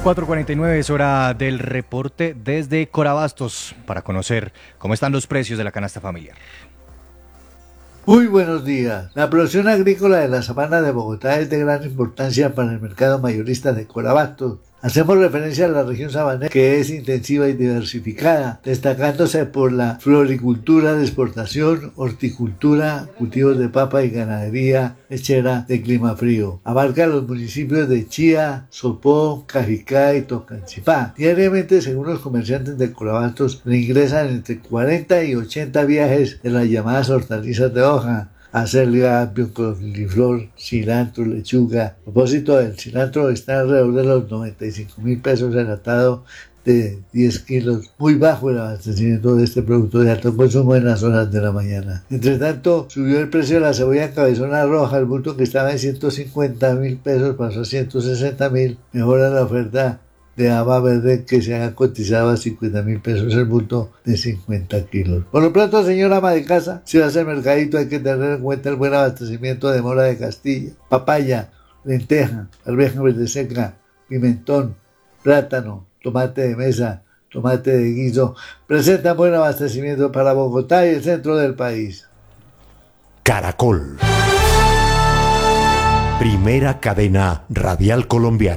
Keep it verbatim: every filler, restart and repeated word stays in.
cuatro cuarenta y nueve es hora del reporte desde Corabastos para conocer cómo están los precios de la canasta familiar. Muy buenos días. La producción agrícola de la sabana de Bogotá es de gran importancia para el mercado mayorista de Corabastos. Hacemos referencia a la región sabanera, que es intensiva y diversificada, destacándose por la floricultura de exportación, horticultura, cultivos de papa y ganadería lechera de clima frío. Abarca los municipios de Chía, Sopó, Cajicá y Tocancipá. Diariamente, según los comerciantes de Corabastos, le ingresan entre cuarenta y ochenta viajes de las llamadas hortalizas de hoja: acelga, apio, coliflor, cilantro, lechuga. A propósito del cilantro, está alrededor de los noventa y cinco mil pesos el atado de diez kilos, muy bajo el abastecimiento de este producto de alto consumo en las horas de la mañana. Entre tanto, subió el precio de la cebolla cabezona roja, el bulto que estaba en ciento cincuenta mil pesos pasó a ciento sesenta mil, mejora la oferta de haba verde, que se ha cotizado a cincuenta mil pesos el bulto de cincuenta kilos. Por lo pronto, señor ama de casa, si va a hacer mercadito hay que tener en cuenta el buen abastecimiento de mora de Castilla, papaya, lenteja, arveja verde seca, pimentón, plátano, tomate de mesa, tomate de guiso. Presenta buen abastecimiento para Bogotá y el centro del país. Caracol, primera cadena radial colombiana.